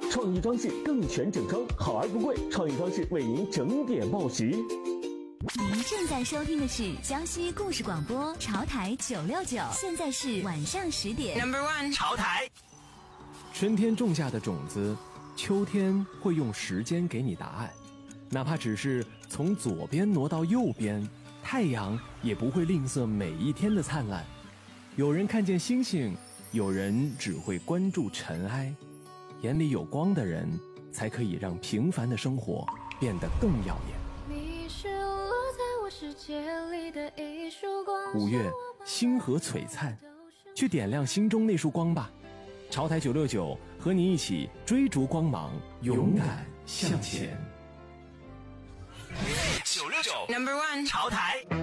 创意装饰更全整装，好而不贵，创意装饰为您整点报时。 您正在收听的是江西故事广播潮台969，现在是晚上10点。 Number one， 潮台。 春天种下的种子，秋天会用时间给你答案。哪怕只是从左边挪到右边，太阳也不会吝啬每一天的灿烂。有人看见星星，有人只会关注尘埃。眼里有光的人，才可以让平凡的生活变得更耀眼。5月，星河璀璨，去点亮心中那束光吧。潮台969和你一起追逐光芒，勇敢向前。 969 Number one， 潮台。